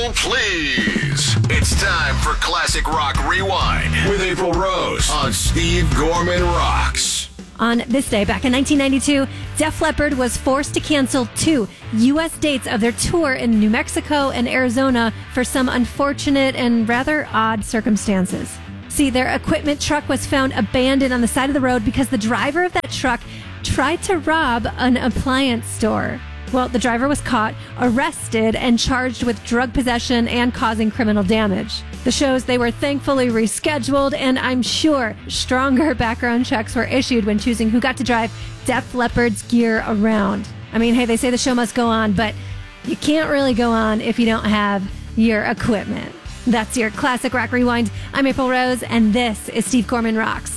hold, please. It's time for Classic Rock Rewind with April Rose on Steve Gorman Rocks. On this day, back in 1992, Def Leppard was forced to cancel 2 U.S. dates of their tour in New Mexico and Arizona for some unfortunate and rather odd circumstances. See, their equipment truck was found abandoned on the side of the road because the driver of that truck tried to rob an appliance store. Well, the driver was caught, arrested, and charged with drug possession and causing criminal damage. The shows, they were thankfully rescheduled, and I'm sure stronger background checks were issued when choosing who got to drive Def Leppard's gear around. I mean, hey, they say the show must go on, but you can't really go on if you don't have your equipment. That's your Classic Rock Rewind. I'm April Rose, and this is Steve Gorman Rocks.